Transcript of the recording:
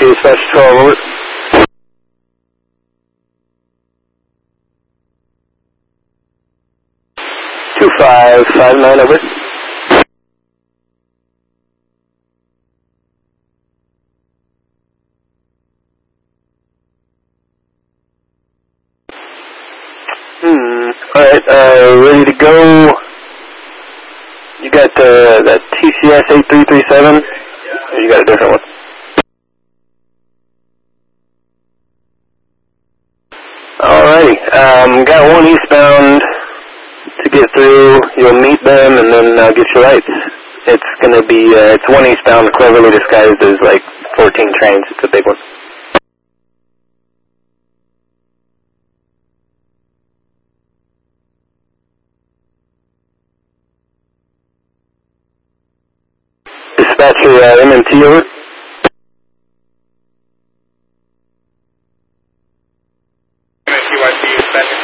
dispatch 12, over. 2559, over. Alright, ready to go. You got that TCS 8337? Or you got a different one? Alrighty, got one eastbound to get through. You'll meet them and then get your rights. It's gonna be, it's one eastbound cleverly disguised as like 14 trains. It's a big one. Dispatcher, MMT, over. MMT, YC, dispatcher.